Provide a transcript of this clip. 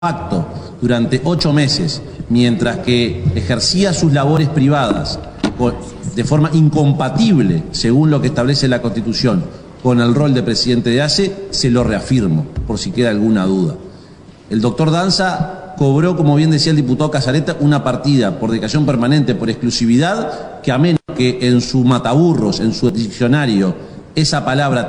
Acto durante 8 meses, mientras que ejercía sus labores privadas de forma incompatible, según lo que establece la Constitución, con el rol de presidente de ACE, se lo reafirmo, por si queda alguna duda. El doctor Danza cobró, como bien decía el diputado Casareta, una partida por dedicación permanente, por exclusividad, que a menos que en su mataburros, en su diccionario, esa palabra